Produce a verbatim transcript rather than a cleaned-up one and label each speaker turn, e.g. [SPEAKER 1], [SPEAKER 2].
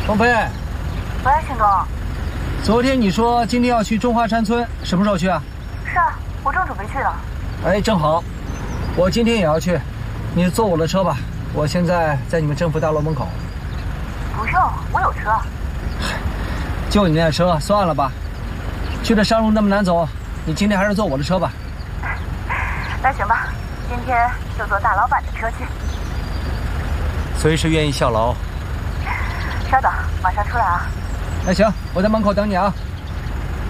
[SPEAKER 1] 王飞，
[SPEAKER 2] 喂，邢总。
[SPEAKER 1] 昨天你说今天要去中华山村，什么时候去啊？
[SPEAKER 2] 是啊，我正准备去呢。
[SPEAKER 1] 哎，正好，我今天也要去，你坐我的车吧。我现在在你们政府大楼门口。
[SPEAKER 2] 不用，我有车。
[SPEAKER 1] 就你那车，算了吧。去的山路那么难走，你今天还是坐我的车吧。
[SPEAKER 2] 那行吧，今天就坐大老板的车去。
[SPEAKER 1] 随时愿意效劳。
[SPEAKER 2] 稍等，马上出来啊。
[SPEAKER 1] 那行，我在门口等你啊。